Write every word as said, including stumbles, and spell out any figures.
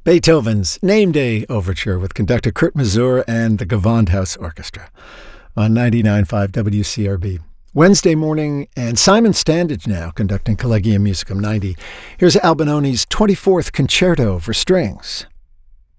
Beethoven's Name Day Overture with conductor Kurt Masur and the Gewandhaus Orchestra on ninety-nine point five W C R B. Wednesday morning, and Simon Standage now conducting Collegium Musicum ninety. Here's Albinoni's twenty-fourth Concerto for Strings.